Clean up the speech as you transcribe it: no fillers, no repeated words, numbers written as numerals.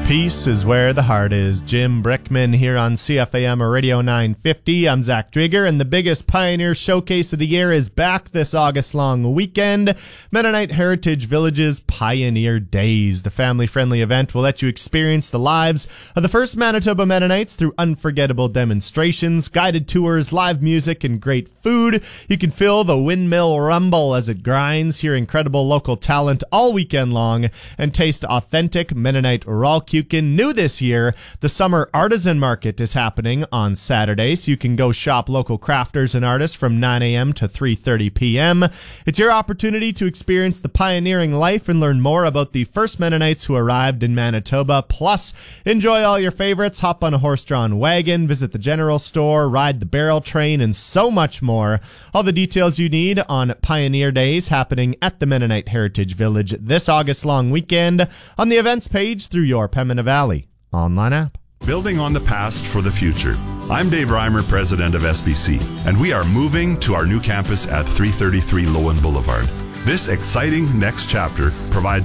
Peace is where the heart is. Jim Brickman here on CFAM Radio 950. I'm Zach Drieger, and the biggest Pioneer Showcase of the year is back this August-long weekend. Mennonite Heritage Village's Pioneer Days. The family-friendly event will let you experience the lives of the first Manitoba Mennonites through unforgettable demonstrations, guided tours, live music, and great food. You can feel the windmill rumble as it grinds, hear incredible local talent all weekend long, and taste authentic Mennonite Ralkuchen. New this year, the Summer Artisan Market is happening on Saturday, so you can go shop local crafters and artists from 9 a.m. to 3:30 p.m. It's your opportunity to experience the pioneering life and learn more about the first Mennonites who arrived in Manitoba. Plus, enjoy all your favorites, hop on a horse-drawn wagon, visit the general store, ride the barrel train, and so much more. All the details you need on Pioneer Days happening at the Mennonite Heritage Village this August-long weekend on the events page through your Pembina Valley online app. Building on the past for the future. I'm Dave Reimer, president of SBC, and we are moving to our new campus at 333 Lowen Boulevard. This exciting next chapter provides